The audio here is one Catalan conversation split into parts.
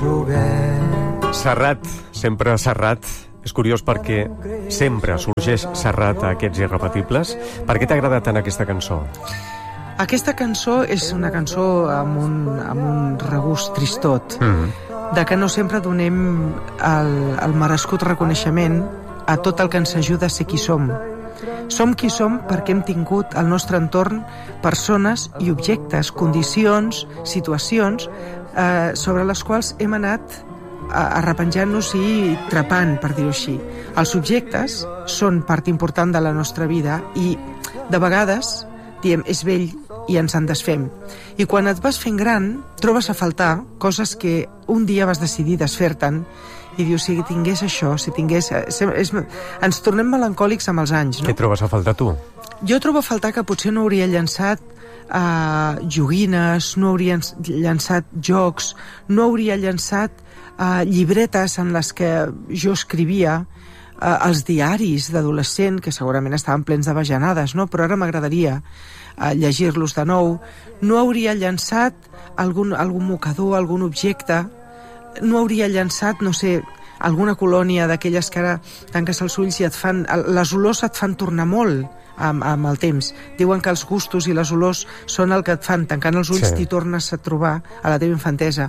Serrat, sempre Serrat. És curiós perquè sempre sorgeix Serrat a aquests irrepetibles. Per què t'agrada tant aquesta cançó? Aquesta cançó és una cançó amb un regust tristot, de que no sempre donem el merescut reconeixement a tot el que ens ajuda a ser qui som. Som qui som perquè hem tingut al nostre entorn persones i objectes, condicions, situacions sobre les quals hem anat arrepenjant-nos i trepant, per dir-ho així. Els objectes són part important de la nostra vida i de vegades diem és vell i ens en desfem. I quan et vas fent gran trobes a faltar coses que un dia vas decidir desfer-te'n i dius, si tingués això, si tingués... Ens tornem melancòlics amb els anys, no? Què trobes a faltar tu? Jo trobo a faltar que potser no hauria llançat joguines, no hauria llançat jocs, no hauria llançat llibretes en les que jo escrivia, els diaris d'adolescent, que segurament estaven plens de bajanades, no? Però ara m'agradaria llegir-los de nou. No hauria llançat algun mocador, algun objecte. No hauria llançat, no sé, alguna colònia d'aquelles que ara tanques els ulls i et fan... Les olors et fan tornar molt amb el temps. Diuen que els gustos i les olors són el que et fan, tancant els ulls, t'hi tornes a trobar a la teva infantesa.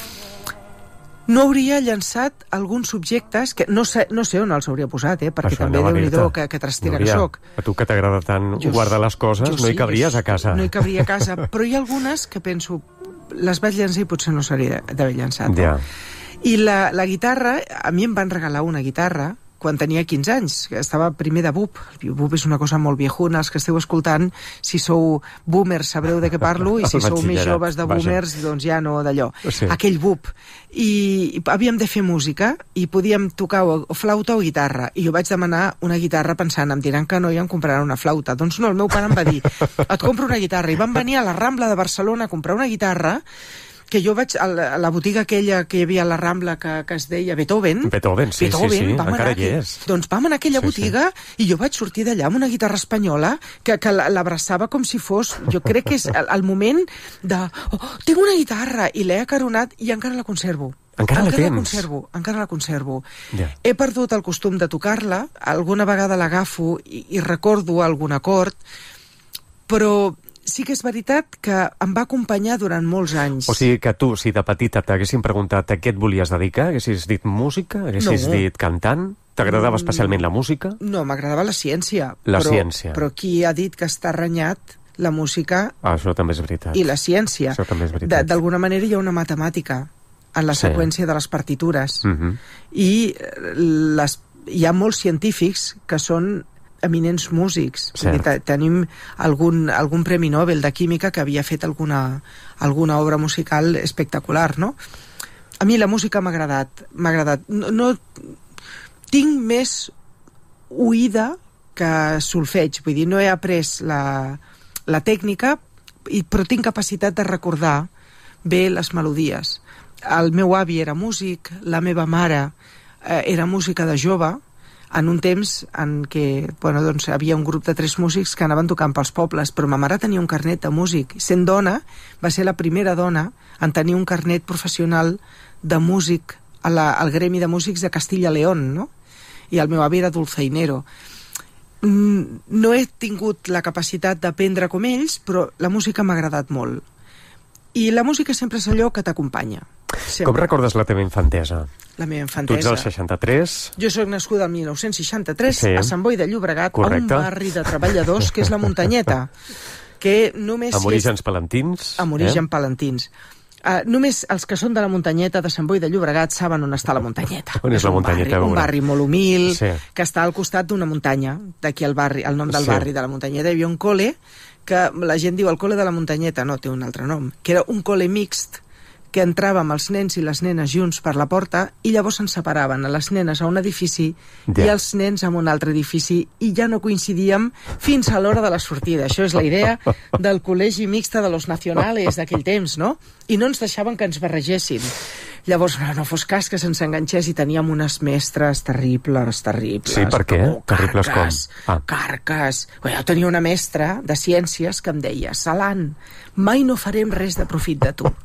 No hauria llançat alguns objectes que no sé on els hauria posat, perquè també Déu-n'hi-do que trastera que soc. A tu que t'agrada tant guardar les coses, no hi cabries a casa. No hi cabria a casa, però hi ha algunes que penso, les vaig llançar i potser no s'hauria d'haver llançat. Ja. I la guitarra, a mi em van regalar una guitarra quan tenia 15 anys, que estava primer de BUP. El BUP és una cosa molt viejuna, els que esteu escoltant, si sou boomers sabreu de què parlo, i si sou més joves de boomers, doncs ja no d'allò. Sí. Aquell BUP. I havíem de fer música, i podíem tocar o flauta o guitarra, i jo vaig demanar una guitarra pensant, em diran que no i em compraran una flauta. Doncs no, el meu pare em va dir, et compro una guitarra, i van venir a la Rambla de Barcelona a comprar una guitarra, que jo vaig a la botiga aquella que hi havia a la Rambla que es deia Beethoven. Beethoven, sí, encara hi és. Doncs vam anar a aquella botiga i jo vaig sortir d'allà amb una guitarra espanyola que l'abraçava com si fos... Jo crec que és el moment de... Oh, tinc una guitarra! I l'he acaronat i encara la conservo. Encara la tens? Encara la conservo. Yeah. He perdut el costum de tocar-la, alguna vegada l'agafo i recordo algun acord, però... Sí que és veritat que em va acompanyar durant molts anys. O sigui que tu, si de petita t'haguessin preguntat a què et volies dedicar, haguessis dit música, haguessis dit cantant, t'agradava especialment la música? No, m'agradava la ciència. Ciència. Però qui ha dit que està renyat la música... Això també és veritat. I la ciència. Això també és veritat. D'alguna manera hi ha una matemàtica en la seqüència de les partitures. I hi ha molts científics que són eminents músics. Tenim algun Premi Nobel de Química que havia fet alguna obra musical espectacular, no? A mi la música m'ha agradat. No tinc més oïda que solfeig, vull dir, no he après la tècnica, però tinc capacitat de recordar bé les melodies. El meu avi era músic, la meva mare era música de jove, en un temps en què doncs, havia un grup de 3 músics que anaven tocant pels pobles, però ma mare tenia un carnet de músic. Sent dona, va ser la primera dona en tenir un carnet professional de músic al gremi de músics de Castilla León, no? I el meu avi era dulzainero. No he tingut la capacitat d'aprendre com ells, però la música m'ha agradat molt. I la música sempre és allò que t'acompanya. Sempre. Com recordes la teva infantesa? La meva infantesa. Tu ets del 63? Jo soc nascuda el 1963 a Sant Boi de Llobregat, correcte, a un barri de treballadors que és la Muntanyeta. Que només amb orígens palentins. Amb orígens palentins. Només els que són de la Muntanyeta de Sant Boi de Llobregat saben on està la Muntanyeta. On és la Muntanyeta? Un barri molt humil, que està al costat d'una muntanya. D'aquí el barri, el nom del barri de la Muntanyeta. Hi havia un col·le que la gent diu el col·le de la Muntanyeta, no, té un altre nom, que era un col·le mixt, que entràvem els nens i les nenes junts per la porta i llavors ens separaven a les nenes a un edifici i els nens a un altre edifici i ja no coincidíem fins a l'hora de la sortida. Això és la idea del col·legi mixta de los nacionales d'aquell temps, no? I no ens deixaven que ens barregessin. Llavors, no fos cas que se'ns enganxés i teníem unes mestres terribles. Sí, per què? Terribles com? Carques. Jo tenia una mestra de ciències que em deia: Salant, mai no farem res de profit de tu.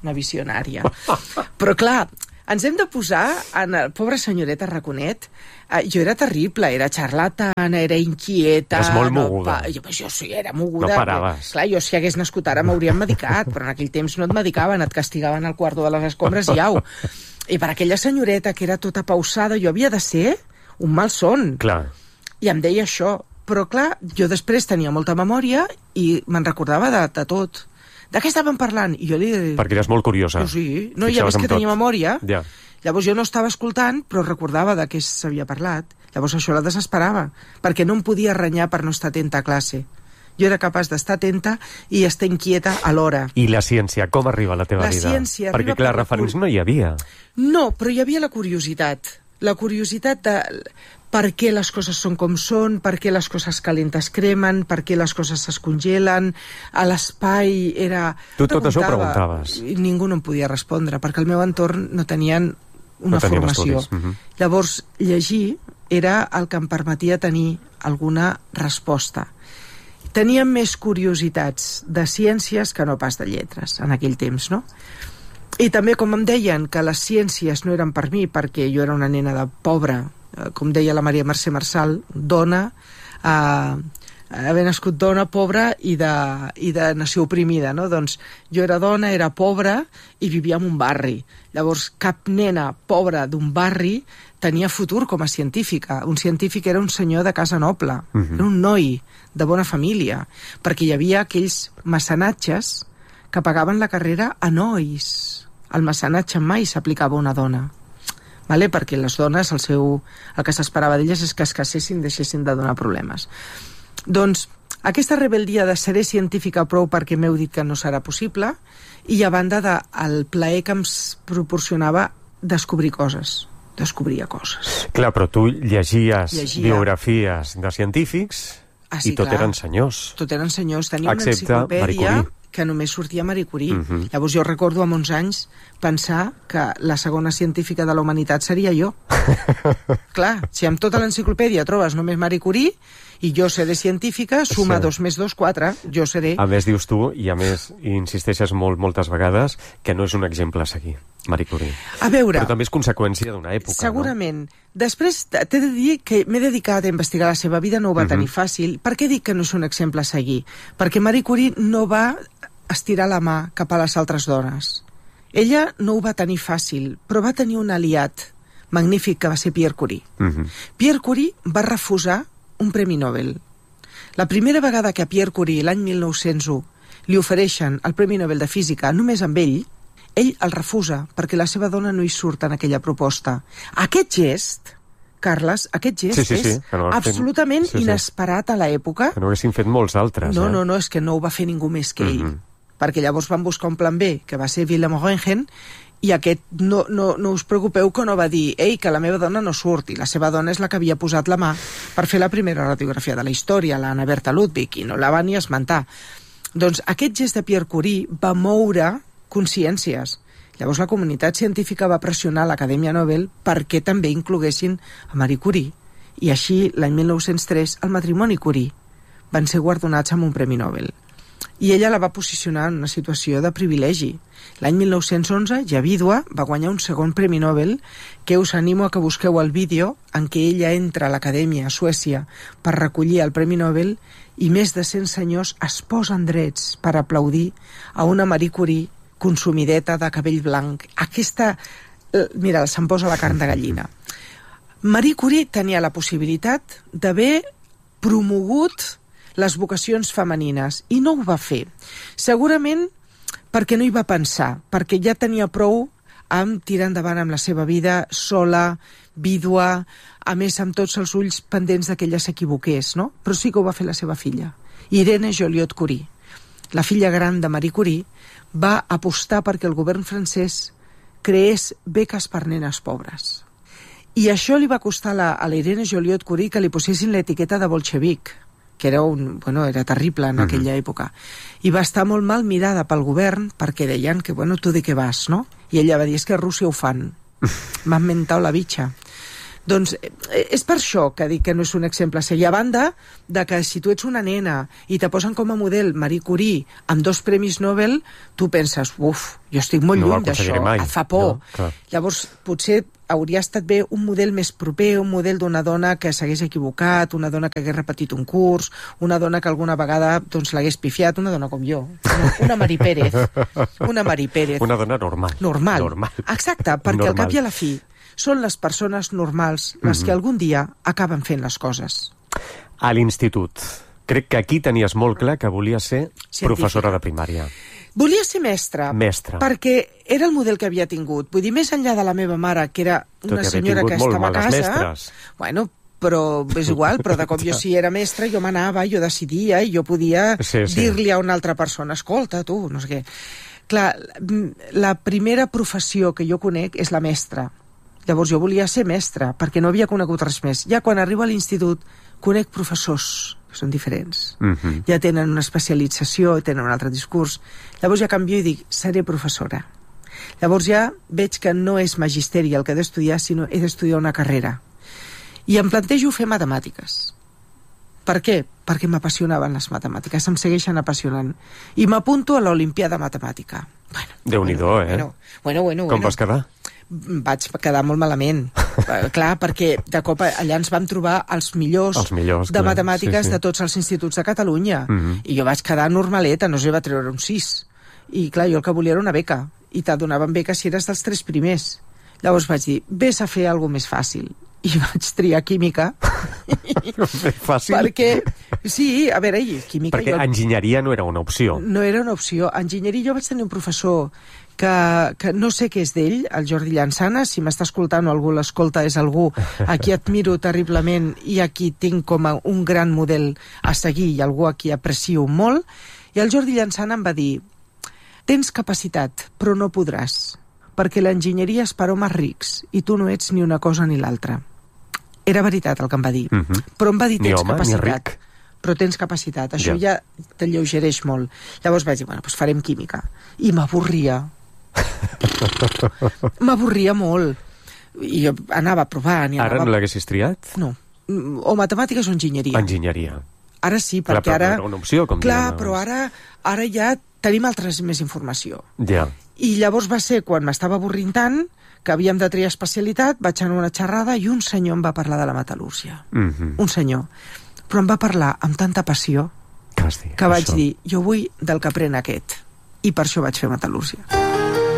una visionària. Però clar, ens hem de posar en el pobre senyoreta Raconet. Jo era terrible, era xarlatana, era inquieta. Eres molt moguda. Jo sí, era moguda. No paraves. Clar, jo si hagués nascut ara m'haurien medicat, però en aquell temps no et medicaven, et castigaven al quarto de les escombres i au. I per aquella senyoreta que era tota pausada, jo havia de ser un malson. Clar. I em deia això. Però clar, jo després tenia molta memòria i me'n recordava de tot. De què estàvem parlant? I jo li... Perquè eres molt curiosa. Sí, no, i a més que tenia memòria. Ja. Llavors jo no estava escoltant, però recordava de què s'havia parlat. Llavors això la desesperava, perquè no em podia renyar per no estar atenta a classe. Jo era capaç d'estar atenta i estar inquieta alhora. I la ciència, com arriba a la teva vida? La ciència perquè, arriba clar, referents no hi havia. No, però hi havia la curiositat. La curiositat de per què les coses són com són, per què les coses calentes cremen, per què les coses es congelen, a l'espai era... Tu tot això ho preguntaves. I ningú no em podia respondre, perquè al meu entorn no tenien una formació. Llavors, llegir era el que em permetia tenir alguna resposta. Teníem més curiositats de ciències que no pas de lletres, en aquell temps, no? I també, com em deien, que les ciències no eren per mi, perquè jo era una nena de pobra, com deia la Maria Mercè Marçal, dona, haver nascut dona, pobra i de nació oprimida, no? Doncs jo era dona, era pobra i vivia en un barri. Llavors, cap nena pobra d'un barri tenia futur com a científica. Un científic era un senyor de casa noble, era un noi de bona família, perquè hi havia aquells mecenatges que pagaven la carrera a nois. El mecenatge mai s'aplicava a una dona, vale? Perquè les dones, el que s'esperava d'elles és que es casessin, deixessin de donar problemes. Doncs aquesta rebeldia de seré científica prou perquè m'heu dit que no serà possible, i a banda del plaer que em proporcionava descobria coses. Clar, però tu llegia biografies de científics i tot eren senyors. Tot eren senyors. Tenia una enciclopèdia que només sortia Marie Curie. Llavors jo recordo amb 11 anys pensar que la segona científica de la humanitat seria jo. Clar, si amb tota l'enciclopèdia trobes només Marie Curie i jo seré científica, suma 2 més 2, 4, jo seré... A més, dius tu, i a més insisteixes moltes vegades, que no és un exemple a seguir, Marie Curie. A veure... Però també és conseqüència d'una època, segurament. No? Després t'he de dir que m'he dedicat a investigar la seva vida, no ho va tenir fàcil. Per què dic que no és un exemple a seguir? Perquè Marie Curie no va estirar la mà cap a les altres dones. Ella no ho va tenir fàcil, però va tenir un aliat magnífic que va ser Pierre Curie. Pierre Curie va refusar un premi Nobel. La primera vegada que a Pierre Curie, l'any 1901, li ofereixen el Premi Nobel de Física només amb ell el refusa, perquè la seva dona no hi surt en aquella proposta. Aquest gest, Carles, és absolutament inesperat a l'època. Que no haguessin fet molts altres. No, és que no ho va fer ningú més que ell. Perquè llavors van buscar un plan B, que va ser Willem Röntgen, i aquest no us preocupeu que no va dir que la meva dona no surt, i la seva dona és la que havia posat la mà per fer la primera radiografia de la història, l'Anna Berta Ludwig, i no la va ni esmentar. Doncs aquest gest de Pierre Curie va moure consciències. Llavors la comunitat científica va pressionar l'Acadèmia Nobel perquè també incloguessin a Marie Curie, i així l'any 1903 el matrimoni Curie van ser guardonats amb un Premi Nobel. I ella la va posicionar en una situació de privilegi. L'any 1911, ja vídua, va guanyar un segon Premi Nobel, que us animo a que busqueu el vídeo en què ella entra a l'Acadèmia a Suècia per recollir el Premi Nobel, i més de 100 senyors es posen drets per aplaudir a una Marie Curie consumideta de cabell blanc. Mira, se'm posa la carn de gallina. Marie Curie tenia la possibilitat d'haver promogut les vocacions femenines, i no ho va fer. Segurament perquè no hi va pensar, perquè ja tenia prou amb tirar endavant amb la seva vida sola, vídua, a més amb tots els ulls pendents que ella s'equivoqués, no? Però sí que ho va fer la seva filla, Irene Joliot-Curie. La filla gran de Marie Curie va apostar perquè el govern francès creés beques per nenes pobres. I això li va costar a la Irene Joliot-Curie que li posessin l'etiqueta de bolxevic, que era terrible en aquella època. I va estar molt mal mirada pel govern perquè deien que, tu de què vas, no? I ella va dir, és que a Rússia ho fan. M'han mentat la bitxa. Doncs és per això que dic que no és un exemple a seguir, a banda de que si tu ets una nena i te posen com a model Marie Curie amb 2 premis Nobel, tu penses, uf, jo estic molt lluny d'això, et fa por. No, llavors, potser hauria estat bé un model més proper, un model d'una dona que s'hagués equivocat, una dona que hagués repetit un curs, una dona que alguna vegada doncs, l'hagués pifiat, una dona com jo, una Mari Pérez. Una Mari Pérez. Una dona normal. Normal. Exacte, perquè al cap i a la fi són les persones normals les que algun dia acaben fent les coses. A l'institut, crec que aquí tenies molt clar que volies ser professora de primària. Volia ser mestra, perquè era el model que havia tingut. Vull dir, més enllà de la meva mare, que era una senyora que estava a casa... Mestres. Bueno, però és igual, però de cop jo si era mestra, jo m'anava, jo decidia, i jo podia dir-li a una altra persona, escolta, tu, no sé què. Clar, la primera professió que jo conec és la mestra. Llavors jo volia ser mestra, perquè no havia conegut res més. Ja quan arribo a l'institut conec professors, que són diferents. Ja tenen una especialització, tenen un altre discurs. Llavors ja canvio i dic, seré professora. Llavors ja veig que no és magisteri el que he d'estudiar, sinó he d'estudiar una carrera. I em plantejo fer matemàtiques. Per què? Perquè m'apassionaven les matemàtiques, em segueixen apassionant. I m'apunto a l'Olimpiada Matemàtica. Déu-n'hi-do, Bueno. Com vas quedar? Vaig quedar molt malament. Clar, perquè de cop allà ens vam trobar els millors de matemàtiques de tots els instituts de Catalunya. I jo vaig quedar normaleta, no sé, va treure un 6. I clar, jo el que volia era una beca. I te donaven beca si eres dels 3 primers. Llavors vaig dir, vés a fer alguna més fàcil. I vaig triar química. Fàcil? Perquè, sí, a veure, química... Perquè enginyeria no era una opció. No era una opció. Enginyeria jo vaig tenir un professor que no sé què és d'ell, el Jordi Llançana, si m'està escoltant o algú l'escolta és algú a qui admiro terriblement i a qui tinc com a un gran model a seguir i algú a qui aprecio molt, i el Jordi Llançana em va dir, tens capacitat, però no podràs, perquè l'enginyeria és per homes rics i tu no ets ni una cosa ni l'altra. Era veritat el que em va dir, però em va dir, tens capacitat, però tens capacitat, això ja t'alleugereix molt. Llavors vaig dir, bueno, doncs farem química. I m'avorria. M'avorria molt. I jo anava provant. Ara no l'haguessis triat? No. O matemàtiques o enginyeria. Enginyeria. Ara sí, perquè ara... Era una opció, com clar, però ara ja tenim més informació. Ja. I llavors va ser quan m'estava avorrint tant que havíem de triar especialitat, vaig anar a una xerrada i un senyor em va parlar de la metal·lúrgia. Un senyor. Però em va parlar amb tanta passió que vaig dir, jo vull del que pren aquest. I per això vaig fer metal·lúrgia.